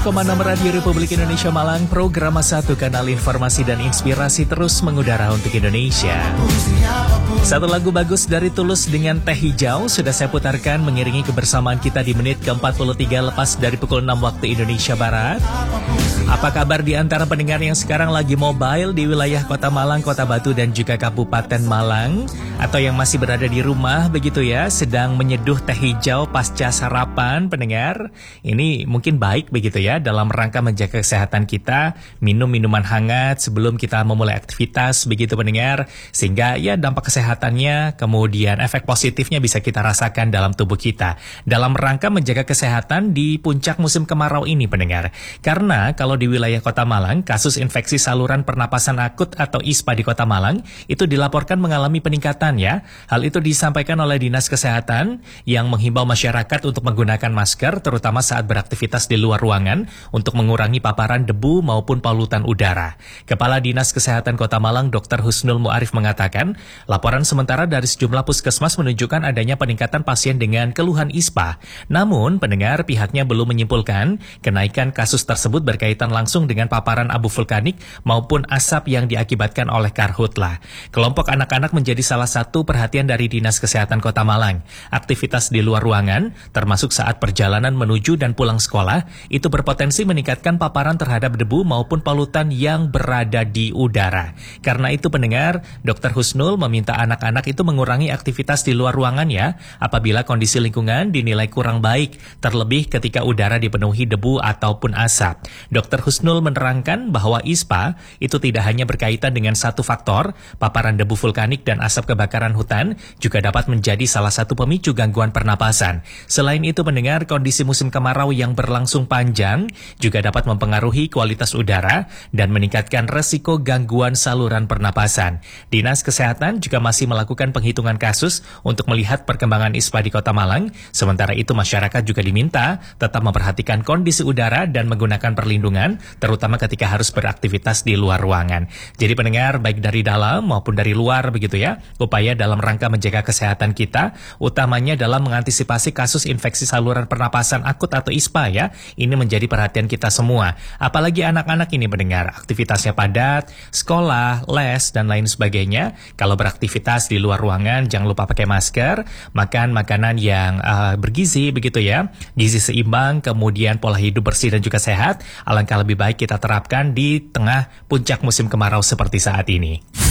Komando Radio Republik Indonesia Malang, program 1 kanal informasi dan inspirasi terus mengudara untuk Indonesia. Satu lagu bagus dari Tulus dengan Teh Hijau sudah saya putarkan mengiringi kebersamaan kita di menit ke-43 lepas dari pukul 6 waktu Indonesia Barat. Apa kabar di antara pendengar yang sekarang lagi mobile di wilayah Kota Malang, Kota Batu dan juga Kabupaten Malang, atau yang masih berada di rumah begitu ya, sedang menyeduh teh hijau pasca sarapan pendengar. Ini mungkin baik begitu ya, dalam rangka menjaga kesehatan kita, minum minuman hangat sebelum kita memulai aktivitas begitu pendengar, sehingga ya dampak kesehatannya kemudian efek positifnya bisa kita rasakan dalam tubuh kita dalam rangka menjaga kesehatan di puncak musim kemarau ini pendengar. Karena kalau di wilayah Kota Malang, kasus infeksi saluran pernapasan akut atau ISPA di Kota Malang itu dilaporkan mengalami peningkatan ya. Hal itu disampaikan oleh Dinas Kesehatan yang menghimbau masyarakat untuk menggunakan masker terutama saat beraktivitas di luar ruangan untuk mengurangi paparan debu maupun polutan udara. Kepala Dinas Kesehatan Kota Malang Dr. Husnul Mu'arif mengatakan, laporan sementara dari sejumlah puskesmas menunjukkan adanya peningkatan pasien dengan keluhan ISPA. Namun, pendengar pihaknya belum menyimpulkan kenaikan kasus tersebut berkaitan langsung dengan paparan abu vulkanik maupun asap yang diakibatkan oleh karhutla. Kelompok anak-anak menjadi salah satu perhatian dari Dinas Kesehatan Kota Malang. Aktivitas di luar ruangan, termasuk saat perjalanan menuju dan pulang sekolah, itu berpotensi meningkatkan paparan terhadap debu maupun polutan yang berada di udara. Karena itu pendengar, Dr. Husnul meminta anak-anak itu mengurangi aktivitas di luar ruangan ya, apabila kondisi lingkungan dinilai kurang baik, terlebih ketika udara dipenuhi debu ataupun asap. Dr. Husnul menerangkan bahwa ISPA itu tidak hanya berkaitan dengan satu faktor, paparan debu vulkanik dan asap kebakaran hutan juga dapat menjadi salah satu pemicu gangguan pernapasan. Selain itu pendengar, kondisi musim kemarau yang berlangsung panjang juga dapat mempengaruhi kualitas udara dan meningkatkan resiko gangguan saluran pernapasan. Dinas Kesehatan juga masih melakukan penghitungan kasus untuk melihat perkembangan ISPA di Kota Malang. Sementara itu masyarakat juga diminta tetap memperhatikan kondisi udara dan menggunakan perlindungan, terutama ketika harus beraktivitas di luar ruangan. Jadi pendengar, baik dari dalam maupun dari luar begitu ya, upaya dalam rangka menjaga kesehatan kita, utamanya dalam mengantisipasi kasus infeksi saluran pernapasan akut atau ISPA ya, ini menjadi perhatian kita semua. Apalagi anak-anak ini pendengar, aktivitasnya padat, sekolah, les, dan lain sebagainya. Kalau beraktivitas di luar ruangan, jangan lupa pakai masker, makan makanan yang bergizi begitu ya, gizi seimbang, kemudian pola hidup bersih dan juga sehat. Alangkah lebih baik kita terapkan di tengah puncak musim kemarau seperti saat ini.